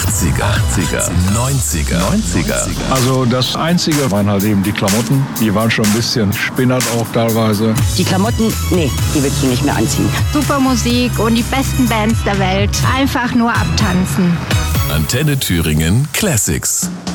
80er, 90er. Also das Einzige waren halt eben die Klamotten. Die waren schon ein bisschen spinnert auch teilweise. Die Klamotten, nee, die willst du nicht mehr anziehen. Super Musik und die besten Bands der Welt. Einfach nur abtanzen. Antenne Thüringen Classics.